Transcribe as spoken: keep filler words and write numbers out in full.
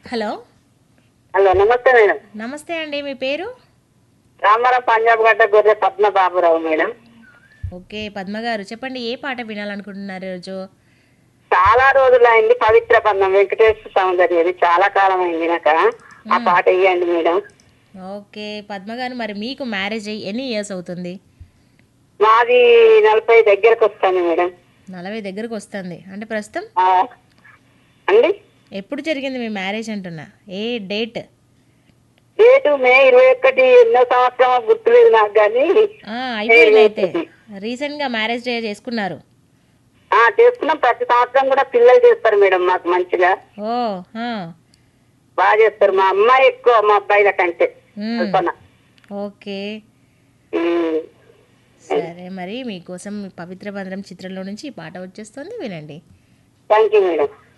Hello. Hello నమస్తే madam. నమస్తే అండి, మీ పేరు? రామారావు పంజాబ్ గడ్డ గొర్రె పద్మ బాబురావు మేడం. ఓకే పద్మ గారు, చెప్పండి ఏ పాట వినాలనుకుంటున్నారు ఈరోజు? చాలా రోజులు అయింది పవిత్ర బంధం వెంకటేశ్వర సౌందర్యది, చాలా కాలం అయింది నాక. ఆ మ్మ్. పాట ఇవ్వండి మేడం. ఓకే పద్మ గారు, మరి మీకు మ్యారేజ్ అయ్యి ఎన్ని ఇయర్స్ అవుతుంది? మాది నలభై దగ్గరకు వస్తాను మేడం. నలభై దగ్గరకు వస్తుంది అంటే ప్రస్తుతం ఆ, అండి ఎప్పుడు జరిగింది మీ మ్యారేజ్ అంటున్నా, ఏ డేట్? డేటు మే ఇరవై ఒకటి ఎన్నో సంవత్సరం గుర్తులేదు నాకు కానీ ఆ, మే అయిపోయింది ఇరవై అయితే. ఒకటి. రీసెంట్గా మ్యారేజ్ డే చేసుకున్నారు. ఆ, చేసుకున్నాం. ప్రతి సంవత్సరం కూడా పిల్లలు చేస్తారు మేడం మాకు మంచిగా. ఓ ఆ. బాగా చేస్తారు. మా అమ్మాయి ఎక్కువ మా అబ్బాయిల కంటే మ్మ్. కల్పన. ఓకే ఉమ్. సరే, మరి మీకోసం పవిత్ర బంధం చిత్రంలో నుంచి ఈ పాట వచ్చేస్తుంది, వినండి. Thank you madam.